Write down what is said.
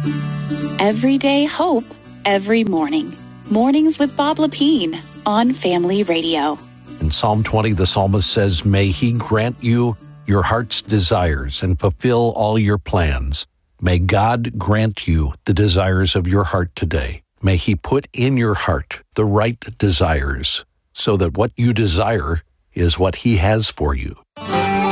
Everyday hope, every morning. Mornings with Bob Lepine on Family Radio. In Psalm 20, the psalmist says, "May he grant you your heart's desires and fulfill all your plans." May God grant you the desires of your heart today. May he put in your heart the right desires so that what you desire is what he has for you.